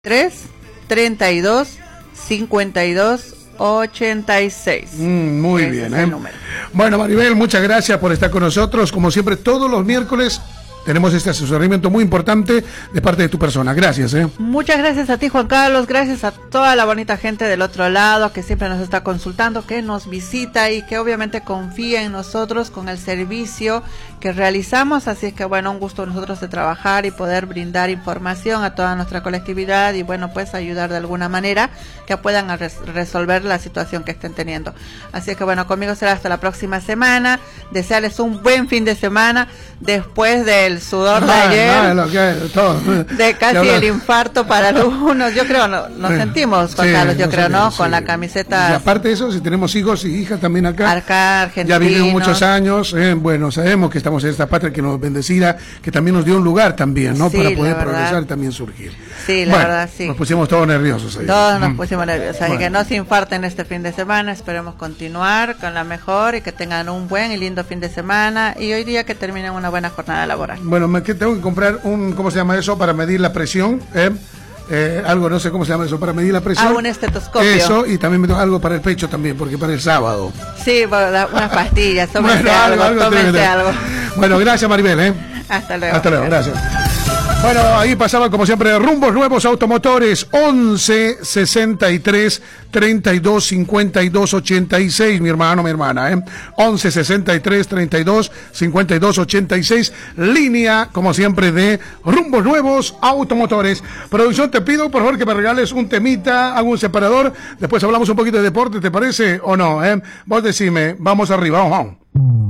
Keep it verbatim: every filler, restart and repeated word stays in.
tres, treinta y dos, cincuenta y dos, ochenta y seis. Mm, muy Ese bien, es ¿eh? el número. Bueno, Maribel, muchas gracias por estar con nosotros. Como siempre, todos los miércoles tenemos este asesoramiento muy importante de parte de tu persona. Gracias, ¿eh? Muchas gracias a ti, Juan Carlos. Gracias a toda la bonita gente del otro lado que siempre nos está consultando, que nos visita y que obviamente confía en nosotros con el servicio que realizamos. Así es que, bueno, un gusto nosotros de trabajar y poder brindar información a toda nuestra colectividad y, bueno, pues ayudar de alguna manera que puedan res- resolver la situación que estén teniendo. Así es que, bueno, conmigo será hasta la próxima semana. Desearles un buen fin de semana después del el sudor de ayer, no, no, que, todo. de casi el infarto para algunos, yo creo, no, nos Sí, sentimos, Juan sí, Carlos, yo no creo, sé, ¿no? sí. Con la camiseta. Y aparte de eso, si tenemos hijos y hijas también acá, Acá, argentinos. ya vivimos muchos años, eh, bueno, sabemos que estamos en esta patria que nos bendecida, que también nos dio un lugar también, ¿no? Sí, Para poder la verdad. progresar y también surgir. Sí, la bueno, verdad, sí. Nos pusimos todos nerviosos ahí. Todos nos Mm. pusimos nerviosos, así Bueno. que no se infarten este fin de semana, esperemos continuar con la mejor y que tengan un buen y lindo fin de semana y hoy día que terminen una buena jornada laboral. Bueno, me que tengo que comprar un, ¿cómo se llama eso? Para medir la presión, ¿eh? Eh, algo, no sé cómo se llama eso, para medir la presión. Ah, un estetoscopio. Eso, y también me tengo algo para el pecho también, porque para el sábado. Sí, bueno, unas pastillas, tómense Bueno, algo, algo tiene que tómense tener. algo. Bueno, gracias, Maribel, ¿eh? Hasta luego. Hasta luego, gracias. Bueno, ahí pasaba como siempre Rumbos Nuevos Automotores, once sesenta y tres treinta y dos cincuenta y dos ochenta y seis, mi hermano, mi hermana, ¿eh? once sesenta y tres treinta y dos cincuenta y dos ochenta y seis, línea, como siempre, de Rumbos Nuevos Automotores. Producción, te pido, por favor, que me regales un temita, hago un separador, después hablamos un poquito de deporte, ¿te parece o no? ¿Eh? Vos decime, vamos arriba, vamos, vamos.